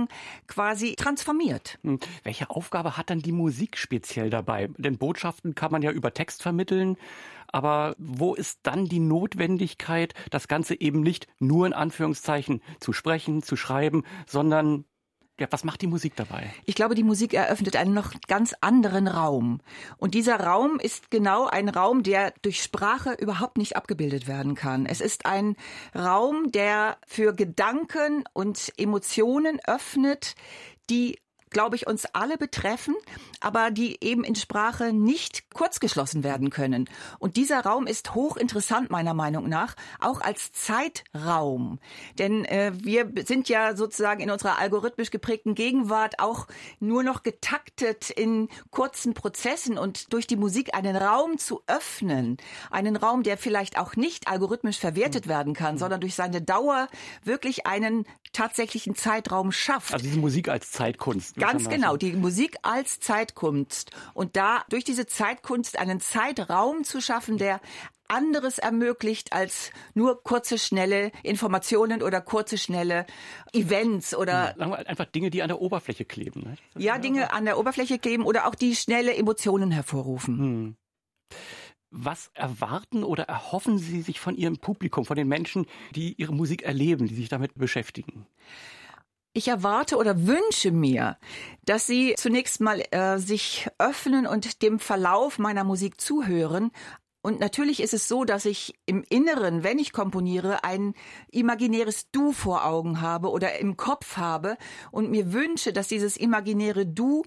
Gedanken quasi transformiert. Welche Aufgabe hat dann die Musik speziell dabei? Denn Botschaften kann man ja über Text vermitteln. Aber wo ist dann die Notwendigkeit, das Ganze eben nicht nur in Anführungszeichen zu sprechen, zu schreiben, sondern ja, was macht die Musik dabei? Ich glaube, die Musik eröffnet einen noch ganz anderen Raum. Und dieser Raum ist genau ein Raum, der durch Sprache überhaupt nicht abgebildet werden kann. Es ist ein Raum, der für Gedanken und Emotionen öffnet, die, glaube ich, uns alle betreffen, aber die eben in Sprache nicht kurzgeschlossen werden können. Und dieser Raum ist hochinteressant, meiner Meinung nach, auch als Zeitraum. Denn wir sind ja sozusagen in unserer algorithmisch geprägten Gegenwart auch nur noch getaktet in kurzen Prozessen, und durch die Musik einen Raum zu öffnen, einen Raum, der vielleicht auch nicht algorithmisch verwertet werden kann, sondern durch seine Dauer wirklich einen tatsächlichen Zeitraum schafft. Also diese Musik als Zeitkunst. Ganz genau, die Musik als Zeitkunst. Und da durch diese Zeitkunst einen Zeitraum zu schaffen, der anderes ermöglicht als nur kurze, schnelle Informationen oder kurze, schnelle Events oder... Sagen wir einfach Dinge, die an der Oberfläche kleben. Ne? Ja, Dinge an der Oberfläche kleben oder auch die schnelle Emotionen hervorrufen. Was erwarten oder erhoffen Sie sich von Ihrem Publikum, von den Menschen, die Ihre Musik erleben, die sich damit beschäftigen? Ich erwarte oder wünsche mir, dass sie zunächst mal sich öffnen und dem Verlauf meiner Musik zuhören. Und natürlich ist es so, dass ich im Inneren, wenn ich komponiere, ein imaginäres Du vor Augen habe oder im Kopf habe und mir wünsche, dass dieses imaginäre Du,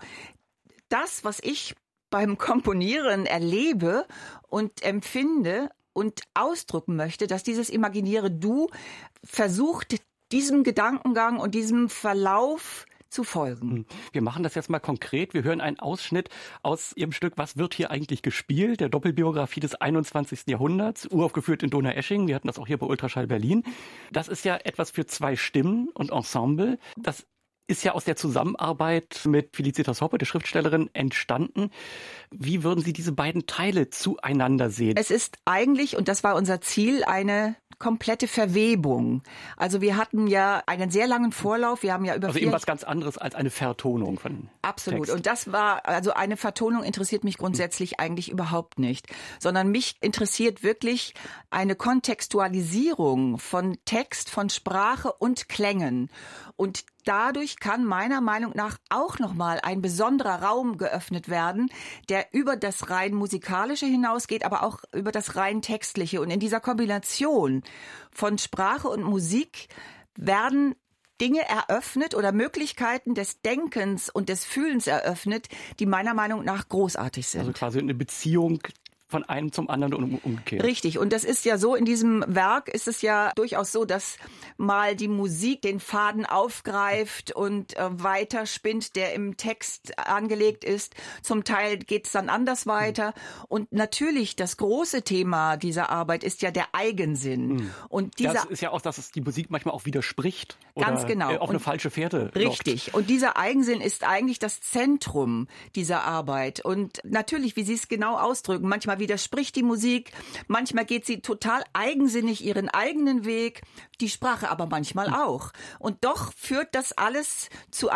das, was ich beim Komponieren erlebe und empfinde und ausdrücken möchte, dass dieses imaginäre Du versucht, diesem Gedankengang und diesem Verlauf zu folgen. Wir machen das jetzt mal konkret. Wir hören einen Ausschnitt aus Ihrem Stück Was wird hier eigentlich gespielt? Der Doppelbiografie des 21. Jahrhunderts, uraufgeführt in Donaueschingen. Wir hatten das auch hier bei Ultraschall Berlin. Das ist ja etwas für 2 Stimmen und Ensemble. Das ist ja aus der Zusammenarbeit mit Felicitas Hoppe, der Schriftstellerin, entstanden. Wie würden Sie diese beiden Teile zueinander sehen? Es ist eigentlich, und das war unser Ziel, eine komplette Verwebung. Also wir hatten ja einen sehr langen Vorlauf. Wir haben ja über eben was ganz anderes als eine Vertonung von Absolut. Text. Und das war, also eine Vertonung interessiert mich grundsätzlich eigentlich überhaupt nicht, sondern mich interessiert wirklich eine Kontextualisierung von Text, von Sprache und Klängen. Und dadurch kann meiner Meinung nach auch nochmal ein besonderer Raum geöffnet werden, der über das rein musikalische hinausgeht, aber auch über das rein textliche. Und in dieser Kombination von Sprache und Musik werden Dinge eröffnet oder Möglichkeiten des Denkens und des Fühlens eröffnet, die meiner Meinung nach großartig sind. Also quasi eine Beziehung von einem zum anderen und umgekehrt. Richtig. Und das ist ja so, in diesem Werk ist es ja durchaus so, dass mal die Musik den Faden aufgreift und weiterspinnt, der im Text angelegt ist. Zum Teil geht es dann anders weiter. Und natürlich, das große Thema dieser Arbeit ist ja der Eigensinn. Und das ist ja auch, dass es die Musik manchmal auch widerspricht. Ganz oder genau. Auf eine falsche Fährte lockt. Richtig. Und dieser Eigensinn ist eigentlich das Zentrum dieser Arbeit. Und natürlich, wie Sie es genau ausdrücken, manchmal widerspricht die Musik, manchmal geht sie total eigensinnig ihren eigenen Weg, die Sprache aber manchmal auch. Und doch führt das alles zu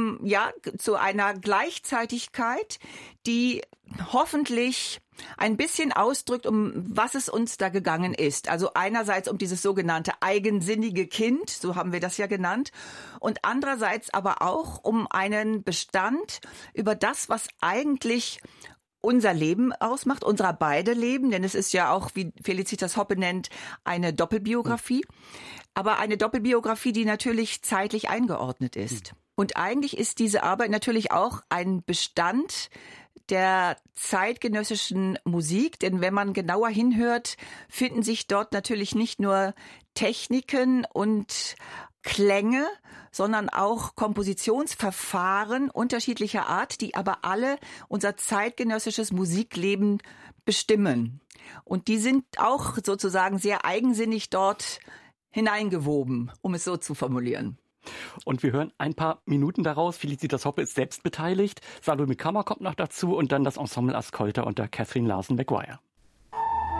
zu einer Gleichzeitigkeit, die hoffentlich ein bisschen ausdrückt, um was es uns da gegangen ist. Also einerseits um dieses sogenannte eigensinnige Kind, so haben wir das ja genannt, und andererseits aber auch um einen Bestand über das, was eigentlich unser Leben ausmacht, unserer beide Leben, denn es ist ja auch, wie Felicitas Hoppe nennt, eine Doppelbiografie, aber eine Doppelbiografie, die natürlich zeitlich eingeordnet ist. Und eigentlich ist diese Arbeit natürlich auch ein Bestand der zeitgenössischen Musik, denn wenn man genauer hinhört, finden sich dort natürlich nicht nur Techniken und Klänge, sondern auch Kompositionsverfahren unterschiedlicher Art, die aber alle unser zeitgenössisches Musikleben bestimmen. Und die sind auch sozusagen sehr eigensinnig dort hineingewoben, um es so zu formulieren. Und wir hören ein paar Minuten daraus. Felicitas Hoppe ist selbst beteiligt. Salome Kammer kommt noch dazu und dann das Ensemble Ascolta unter Catherine Larson-McGuire.